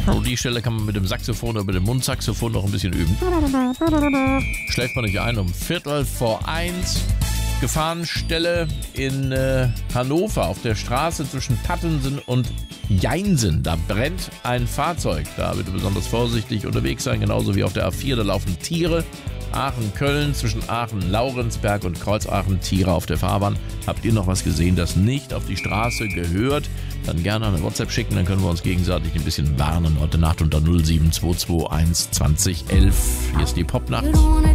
Und die Stelle kann man mit dem Saxophon oder mit dem Mundsaxophon noch ein bisschen üben. Schläft man nicht ein um 1:15. Gefahrenstelle in Hannover auf der Straße zwischen Pattensen und Jeinsen. Da brennt ein Fahrzeug. Da bitte besonders vorsichtig unterwegs sein, genauso wie auf der A4. Da laufen Tiere. Aachen-Köln, zwischen Aachen-Laurenzberg und Kreuzaachen, Tiere auf der Fahrbahn. Habt ihr noch was gesehen, das nicht auf die Straße gehört? Dann gerne eine WhatsApp schicken, dann können wir uns gegenseitig ein bisschen warnen. Heute Nacht unter 07221 2011. Hier ist die Popnacht.